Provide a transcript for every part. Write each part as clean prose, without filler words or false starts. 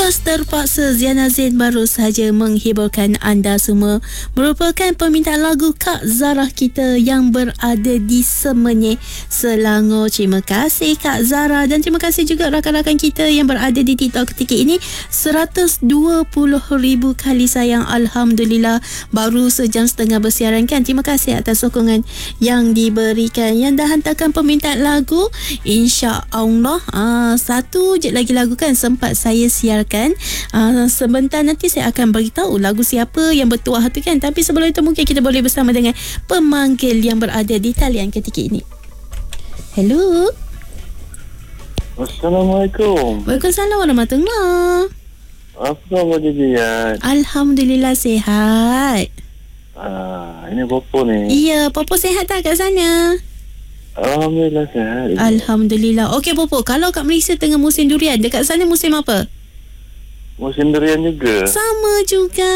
Lepas terpaksa, Ziana Zain baru saja menghiburkan anda semua. Merupakan permintaan lagu Kak Zara kita yang berada di Semenyih, Selangor. Terima kasih Kak Zara, dan terima kasih juga rakan-rakan kita yang berada di TikTok ketika ini. 120,000 kali sayang, Alhamdulillah. Baru sejam setengah bersiaran kan. Terima kasih atas sokongan yang diberikan. Yang dah hantarkan permintaan lagu, insya-Allah satu je lagi lagu kan sempat saya siarkan. Sebentar nanti saya akan beritahu lagu siapa yang bertuah tu kan. Tapi sebelum itu mungkin kita boleh bersama dengan pemanggil yang berada di talian ketika ini. Hello. Assalamualaikum. Waalaikumsalam warahmatullahi. Apa khabar Jian? Alhamdulillah sihat. Ini Popo ni. Iya, Popo sihat tak kat sana? Alhamdulillah sihat. Alhamdulillah. Okey Popo, kalau kat Malaysia tengah musim durian, dekat sana musim apa? Musim durian juga. Sama juga.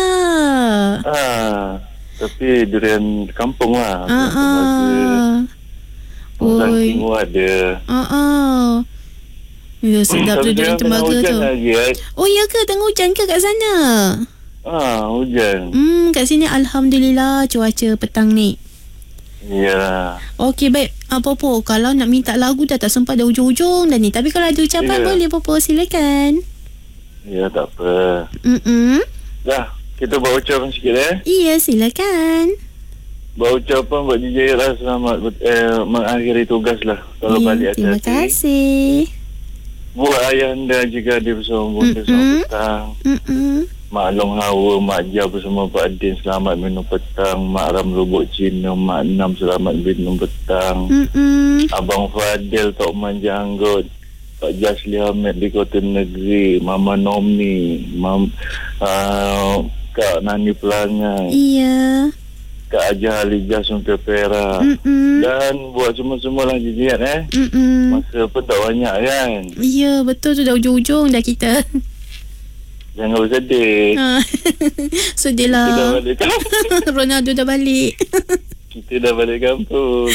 Tapi durian kampung lah. Oi. Tengok ada. Ya, sedap tu durian tembaga tu. Oh ya ke? Tengah hujan ke kat sana? Hujan. Kat sini Alhamdulillah cuaca petang ni. Ya. Okey, baik. Popo, kalau nak minta lagu dah tak sempat, dah hujung-hujung dah ni. Tapi kalau ada ucapan boleh Popo, silakan. Ya, tak apa. Dah, kita buat ucapan sikit Iya, silakan. Buat ucapan buat DJ lah, selamat mengakhiri tugas lah. Kalau balik terima kasih. Buat ayah anda juga dia bersama bunda selamat petang. Mak Long Hawa, Mak Jah bersama Pak Din selamat minum petang. Mak Ram Lubuk Cina, Mak Nam selamat minum petang. Abang Fadil, Tok Man Janggut, Pak Jasli Ahmed di Kota Negeri, Mama Nomi, Kak Nani Pelangai. Iya. Kak Ajah Alijah Sungai Perak. Dan buat semua-semua lah jijian Masa pun tak banyak kan. Ya betul tu, dah ujung-ujung dah kita. Jangan bersedih. Sedih lah. Kita dah balik kampung. Ronaldo dah balik. Kita dah balik kampung.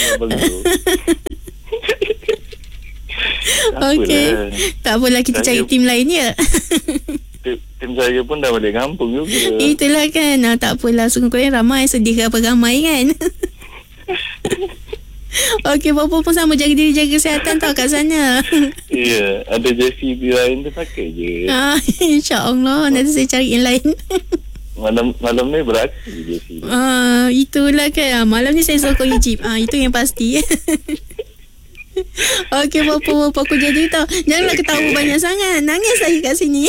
Okey. Tak apalah, kita cari tim lain ya. Tim saya pun dah balik kampung juga. Itulah kan. Tak apalah, sungguh-sungguh ramai sedih ke apa ramai kan. Okey, Popo pun sama, jaga diri, jaga kesihatan tau kat sana. Ya, ada JCB lain tu pakai je. InsyaAllah nanti saya cari yang lain. Malam ni beraksi JCB. Itulah kan. Malam ni saya sokong Ijib. Itu yang pasti. Okey Popo, aku jadi tau. Janganlah ketawa banyak sangat. Nangis saya kat sini.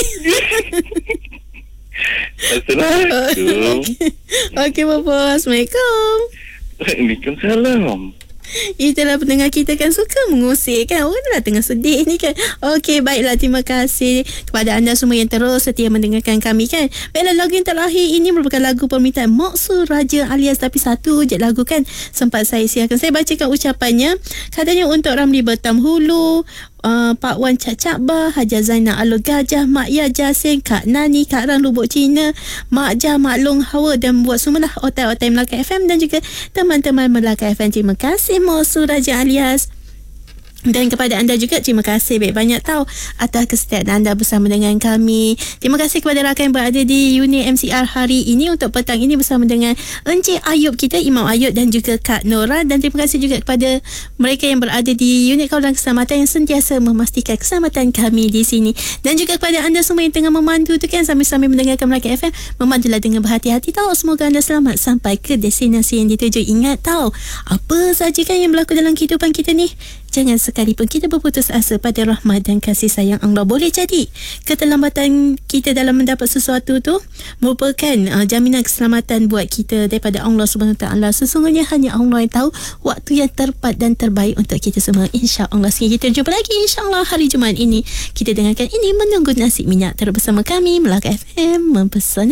Assalamualaikum. Okey Popo, Assalamualaikum. Waalaikumsalam. Itulah pendengar kita kan suka mengusik kan. Orang dah tengah sedih ni kan. Okey, baiklah, terima kasih kepada anda semua yang terus setia mendengarkan kami kan. Baiklah, lagu yang terakhir ini merupakan lagu permintaan Moksu Raja alias, tapi satu je lagu kan sempat saya siarkan. Saya bacakan ucapannya. Katanya untuk Ramli Bertam Hulu, Pak Wan Cak Bah, Haja Zainal Alur Gajah, Mak Ya Jasin, Kak Nani, Kak Ran Lubuk Cina, Mak Jah, Mak Long Hawa, dan buat semualah otai-otai Melaka FM dan juga teman-teman Melaka FM. Terima kasih Moksu Raja alias. Dan kepada anda juga terima kasih banyak tahu atas kesetiaan anda bersama dengan kami. Terima kasih kepada rakan yang berada di unit MCR hari ini untuk petang ini bersama dengan Encik Ayub kita, Imam Ayub, dan juga Kak Nora. Dan terima kasih juga kepada mereka yang berada di unit kawalan keselamatan yang sentiasa memastikan keselamatan kami di sini. Dan juga kepada anda semua yang tengah memandu tu kan, sambil-sambil mendengarkan Melaka FM, memandulah dengan berhati-hati tahu. Semoga anda selamat sampai ke destinasi yang dituju. Ingat tahu, apa saja kan yang berlaku dalam kehidupan kita ni, jangan sekalipun kita berputus asa pada rahmat dan kasih sayang Allah. Boleh jadi keterlambatan kita dalam mendapat sesuatu tu merupakan jaminan keselamatan buat kita daripada Allah Subhanahu Taala. Sesungguhnya hanya Allah yang tahu waktu yang tepat dan terbaik untuk kita semua. InsyaAllah. Sehingga kita jumpa lagi InsyaAllah hari Jumaat ini. Kita dengarkan ini Menunggu Nasib Minyak. Terus bersama kami Melaka FM, mempesona.